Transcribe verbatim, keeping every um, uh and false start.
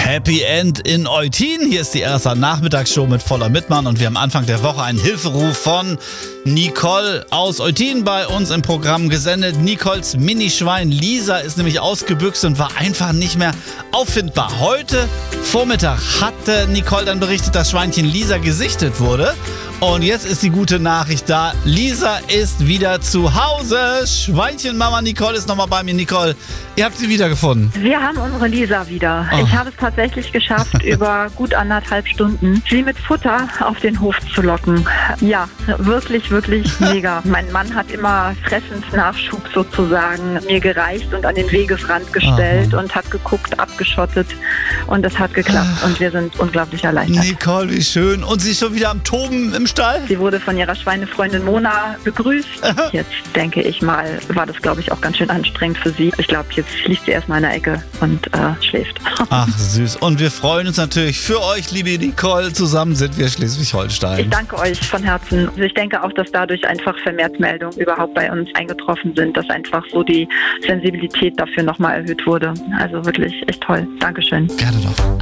Happy End in Eutin. Hier ist die R S A Nachmittagsshow mit Voller Mittmann und wir haben Anfang der Woche einen Hilferuf von Nicole aus Eutin bei uns im Programm gesendet. Nicoles Minischwein Lisa ist nämlich ausgebüxt und war einfach nicht mehr auffindbar. Heute Vormittag hatte Nicole dann berichtet, dass Schweinchen Lisa gesichtet wurde. Und jetzt ist die gute Nachricht da. Lisa ist wieder zu Hause. Schweinchenmama Nicole ist nochmal bei mir. Nicole, ihr habt sie wiedergefunden. Wir haben unsere Lisa wieder. Oh. Ich habe es tatsächlich geschafft, über gut anderthalb Stunden sie mit Futter auf den Hof zu locken. Ja, wirklich, wirklich mega. Mein Mann hat immer Fressensnachschub sozusagen mir gereicht und an den Wegesrand gestellt Aha. und hat geguckt, abgeschottet. Und es hat geklappt und wir sind unglaublich erleichtert. Nicole, wie schön. Und sie ist schon wieder am Toben im Stall? Sie wurde von ihrer Schweinefreundin Mona begrüßt. Aha. Jetzt denke ich mal, war das, glaube ich, auch ganz schön anstrengend für sie. Ich glaube, jetzt liegt sie erstmal in der Ecke und äh, schläft. Ach, süß. Und wir freuen uns natürlich für euch, liebe Nicole. Zusammen sind wir Schleswig-Holstein. Ich danke euch von Herzen. Also ich denke auch, dass dadurch einfach vermehrt Meldungen überhaupt bei uns eingetroffen sind, dass einfach so die Sensibilität dafür nochmal erhöht wurde. Also wirklich echt toll. Dankeschön. Gerne doch.